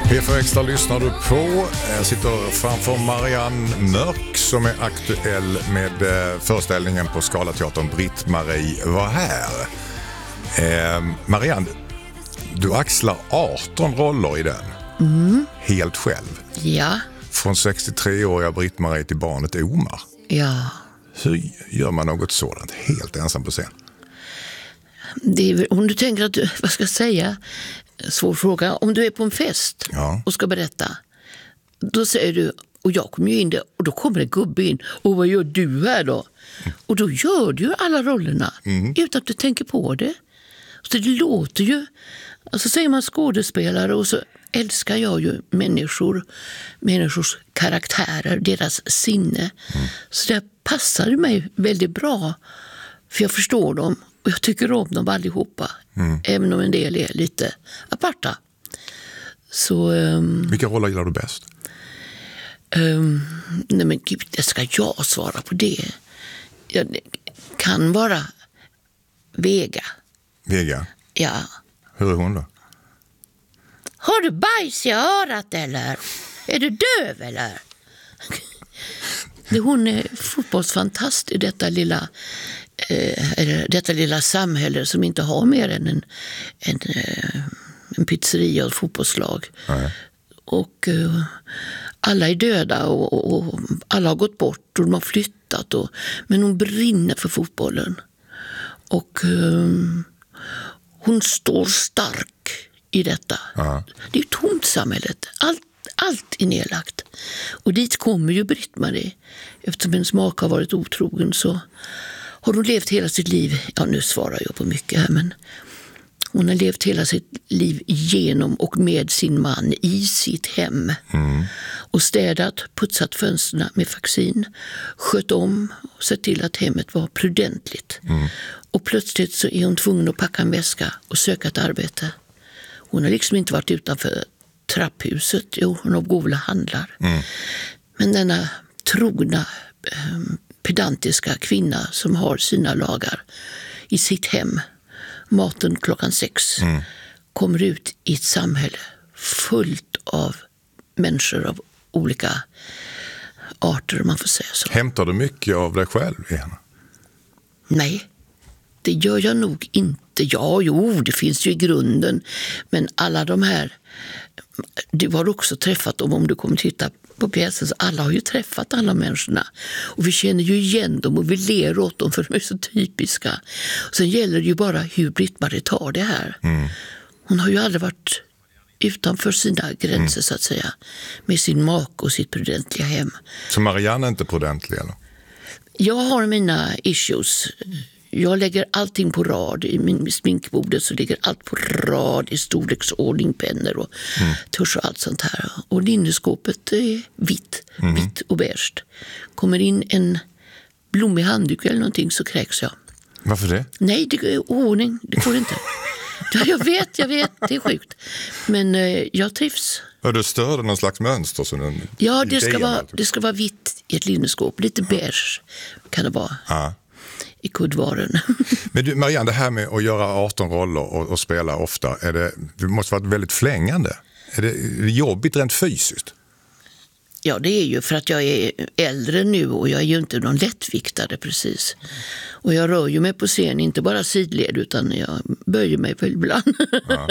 P4 Extra lyssnar du på. Jag sitter framför Marianne Mörk som är aktuell med föreställningen på Scalateatern Britt-Marie var här. Marianne, du axlar 18 roller i den. Helt själv. Ja. Från 63-åriga Britt-Marie till barnet Omar. Ja. Hur gör man något sådant helt ensam på scen? Det är, om du tänker att du, vad ska jag säga, svår fråga. Om du är på en fest och ska berätta, då säger du, och jag kommer ju in där, och då kommer en gubbe in, och vad gör du här då? Och då gör du ju alla rollerna utan att du tänker på det. Så det låter ju, alltså säger man skådespelare, och så älskar jag ju människors karaktärer, deras sinne. Så det passar mig väldigt bra, för jag förstår dem. Och jag tycker om dem allihopa. Även om en del är lite aparta. Så, vilka roller gillar du bäst? Nej men gud, det ska jag svara på det. Det kan vara Vega. Vega? Ja. Hur är hon då? Har du bajs i örat eller? Är du döv eller? Hon är fotbollsfantast i detta lilla samhälle som inte har mer än en pizzeria och ett fotbollslag. Nej. Och alla är döda och alla har gått bort och de har flyttat. Men hon brinner för fotbollen. Och hon står stark i detta. Ja. Det är ju tomt samhället. Allt är nedlagt. Och dit kommer ju Britt-Marie. Eftersom hennes make har varit otrogen så har hon levt hela sitt liv, nu svarar jag på mycket här, men hon har levt hela sitt liv igenom och med sin man i sitt hem. Och städat, putsat fönsterna med vaccin, skött om och sett till att hemmet var prudentligt. Och plötsligt så är hon tvungen att packa en väska och söka ett arbete. Hon har liksom inte varit utanför trapphuset, hon har gola handlar. Men denna trogna pedantiska kvinna som har sina lagar i sitt hem, maten 6, kommer ut i ett samhälle fullt av människor av olika arter, om man får säga så. Hämtar du mycket av dig själv i henne? Nej, det gör jag nog inte. Det finns ju i grunden, men alla de här, du har också träffat dem om du kommer titta på pjäsen, så alla har ju träffat alla människorna och vi känner ju igen dem och vi ler åt dem för de är så typiska. Och sen gäller det ju bara hur Britt-Marie tar det här. Hon har ju aldrig varit utanför sina gränser så att säga, med sin make och sitt prudentliga hem. Så Marianne är inte prudentlig eller? Jag har mina issues. Jag lägger allting på rad. I min sminkbordet så ligger allt på rad i storleksordning, pennor och tusch och allt sånt här. Och linneskåpet är vitt och beige. Kommer in en blommig handduk eller någonting så kräks jag. Varför det? Nej, det är oordning. Det går inte. Jag vet, det är sjukt. Men jag trivs. Ja, du störde någon slags mönster? Det ska vara vitt i ett linneskåp. Lite beige kan det vara. Ja. I kuddvaren. Men du, Marianne, det här med att göra 18 roller och spela ofta, det måste vara väldigt flängande. Är det jobbigt rent fysiskt? Ja, det är ju för att jag är äldre nu och jag är ju inte någon lättviktare precis. Och jag rör ju mig på scen, inte bara sidled utan jag böjer mig väl ibland. Ja.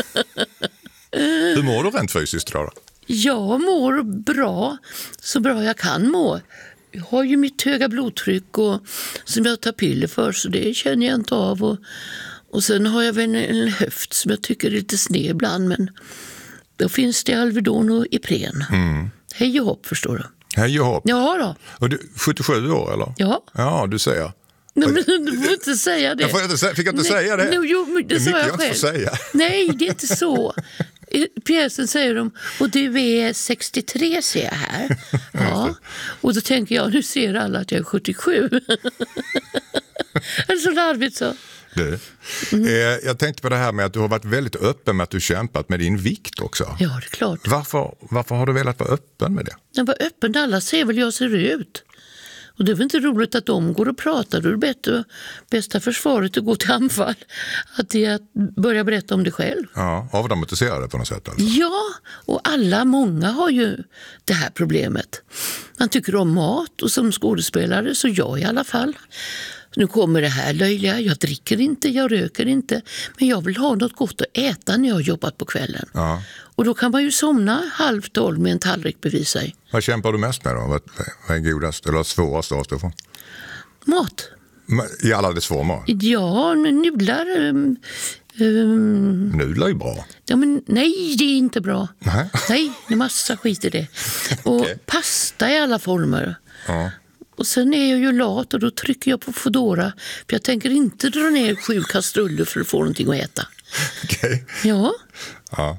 Hur mår du rent fysiskt då? Jag mår bra, så bra jag kan må. Jag har ju mitt höga blodtryck och som jag tar piller för, så det känner jag inte av. Och sen har jag väl en höft som jag tycker är lite sned ibland, men då finns det Alvedon och Ipren. Hej och hopp, förstår du. Hej och hopp. Ja då. Och du 77 år eller? Ja. Ja, du säger. Nej, men du får inte säga det. Fick jag inte säga det? Jo, men det sa jag själv. Får säga. Nej, det är inte så. I pjäsen säger de, och du är 63 ser jag här. Ja. Och då tänker jag, nu ser alla att jag är 77. Eller så larvigt så. Du, jag tänkte på det här med att du har varit väldigt öppen med att du kämpat med din vikt också. Ja, det är klart. Varför har du velat vara öppen med det? Jag var öppen, alla ser väl jag ser ut. Och det är väl inte roligt att de går och pratar. Då är det bästa försvaret att gå till anfall. Att det är att börja berätta om det själv. Ja, avdramatiserade på något sätt alltså. Ja, och många har ju det här problemet. Man tycker om mat och som skådespelare, så jag i alla fall. Nu kommer det här löjliga, jag dricker inte, jag röker inte. Men jag vill ha något gott att äta när jag har jobbat på kvällen. Ja. Och då kan man ju somna 11:30 med en tallrik bredvid sig. Vad kämpar du mest med då? Vad är godast eller svårast att avstå från? Mat. I alla dess former? Ja, nudlar. Nudlar är bra. Ja, men nej, det är inte bra. Nej. Nej, det är massa skit i det. Och Okej. pasta i alla former. Ja. Och sen är jag ju lat och då trycker jag på Foodora. För jag tänker inte dra ner 7 kastruller för att få någonting att äta. Okej. Ja. Ja.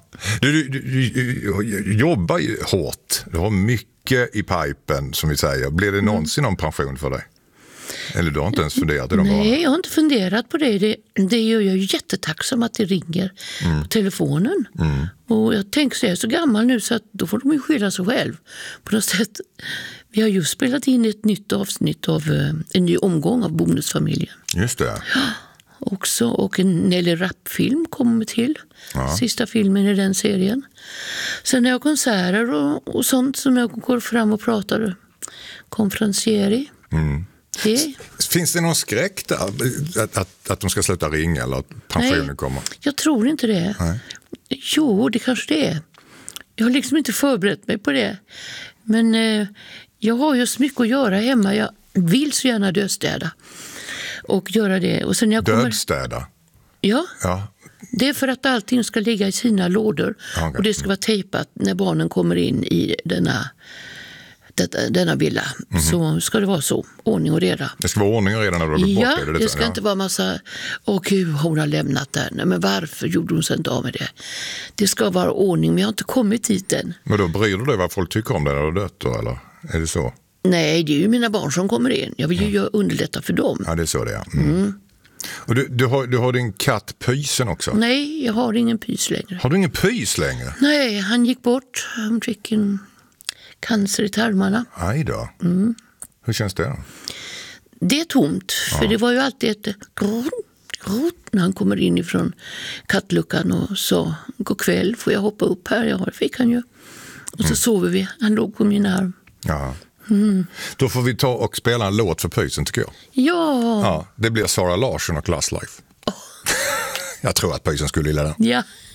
Du jobbar ju hårt. Du har mycket i pipen, som vi säger. Blir det någonsin någon pension för dig? Eller du har inte ens funderat i de banorna? Nej, jag har inte funderat på det. Det gör jag ju jättetacksam att det ringer på telefonen. Och jag tänker så jag är så gammal nu så att då får de ju skylla sig själv. På något sätt. Vi har ju spelat in ett nytt avsnitt av en ny omgång av Bonusfamiljen. Just det. Också, och en Nelly Rapp-film kommer till. Sista filmen i den serien. Sen har jag konserter och sånt som jag går fram och pratar. Konferencieri. Det. Finns det någon skräck där att de ska sluta ringa eller att pensionen kommer? Jag tror inte det. Nej. Jo, det kanske det är. Jag har liksom inte förberett mig på det. Men jag har ju så mycket att göra hemma. Jag vill så gärna dödstäda. Och göra det. Och sen jag Dödstäda? Ja. Ja. Det är för att allting ska ligga i sina lådor. Okay. Och det ska vara tejpat när barnen kommer in i denna villa. Så ska det vara så. Ordning och reda. Det ska vara ordning och reda när du har gått bort. Ja, det ska inte vara massa gud, hon har lämnat där. Nej, men varför gjorde hon sig inte av med det? Det ska vara ordning, men jag har inte kommit hit än. Men då bryr du dig vad folk tycker om det när du har dött då, eller? Är det så? Nej, det är ju mina barn som kommer in. Jag vill ju underlätta för dem. Ja, det är så det är. Och du har din katt Pysen också? Nej, jag har ingen pys längre. Har du ingen Pys längre? Nej, han gick bort. Han fick en cancer i tarmarna. Aj då. Hur känns det då? Det är tomt, för det var ju alltid ett grot när han kommer in ifrån kattluckan och sa god kväll, får jag hoppa upp här? Ja, det fick han ju. Och så sover vi. Han låg på min arm. Ja. Då får vi ta och spela en låt för Pysen, tycker jag. Ja. Ja, det blir Sara Larsson och Class Life. Jag tror att Pysen skulle gilla den. Ja.